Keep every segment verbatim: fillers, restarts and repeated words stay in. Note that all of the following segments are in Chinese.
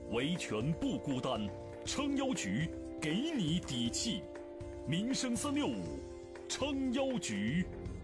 维权不孤单，撑腰局给你底气。民生三六五，撑腰局。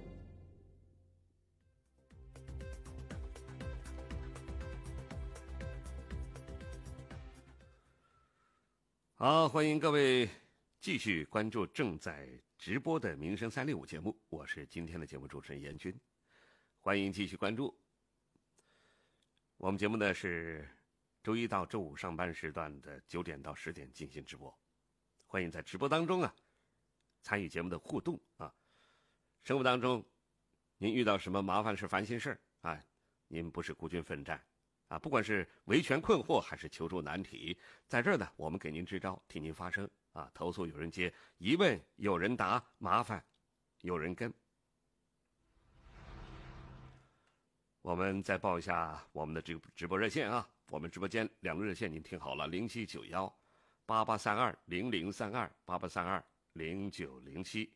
好，欢迎各位继续关注正在直播的《民生三六五》节目，我是今天的节目主持人严军，欢迎继续关注。我们节目呢是周一到周五上班时段的九点到十点进行直播，欢迎在直播当中啊参与节目的互动啊。生活当中您遇到什么麻烦事、烦心事啊，您不是孤军奋战啊，不管是维权困惑还是求助难题，在这儿呢，我们给您支招，替您发声啊。投诉有人接，疑问有人答，麻烦有人跟。我们再报一下我们的直直播热线啊，我们直播间两路热线您听好了，零七九幺八八三二零零三二八八三二零九零七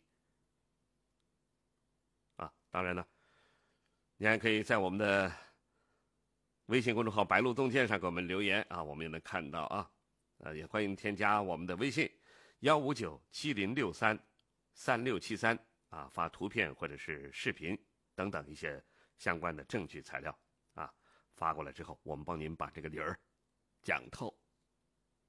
啊。当然呢，你还可以在我们的微信公众号白鹿洞见上给我们留言啊，我们也能看到啊。呃，也欢迎添加我们的微信幺五九七零六三三六七三啊，发图片或者是视频等等一些相关的证据材料啊，发过来之后，我们帮您把这个理儿讲透。